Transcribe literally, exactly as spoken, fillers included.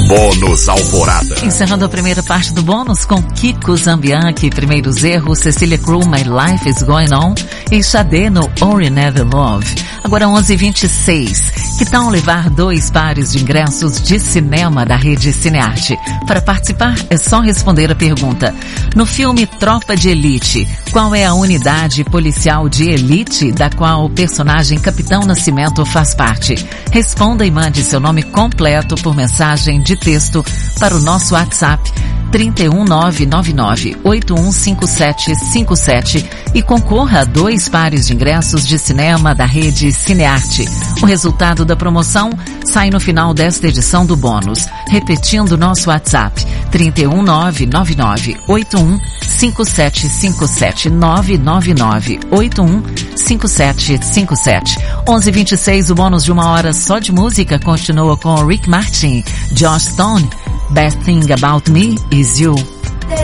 Bônus Alvorada. Encerrando a primeira parte do bônus com Kiko Zambianchi, Primeiros Erros, Cecília Crew, My Life is Going On e Xadê no Or Never Love. Agora onze e vinte e seis. Que tal levar dois pares de ingressos de cinema da rede Cinearte? Para participar é só responder a pergunta. No filme Tropa de Elite, qual é a unidade policial de elite da qual o personagem Capitão Nascimento faz parte? Responda e mande seu nome completo por mensagem de texto para o nosso WhatsApp trinta e um nove nove nove oito um cinco sete cinco sete e concorra a dois pares de ingressos de cinema da rede Cinearte. O resultado da promoção sai no final desta edição do bônus. Repetindo nosso WhatsApp trinta e um nove nove nove oito um cinco sete cinco sete nove nove nove oito um cinco sete cinco sete. onze e vinte e seis, o bônus de uma hora só de música continua com Rick Martin, Joss Stone. Best Thing About Me Is You.